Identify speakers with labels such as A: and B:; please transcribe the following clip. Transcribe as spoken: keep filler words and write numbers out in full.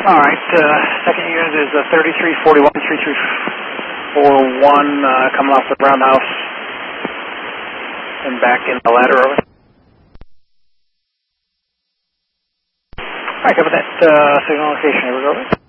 A: All right, uh, second unit is uh, thirty-three forty-one, thirty-three forty-one, uh, coming off the roundhouse and back in the ladder over. All right, cover that uh, signal location. Here we go.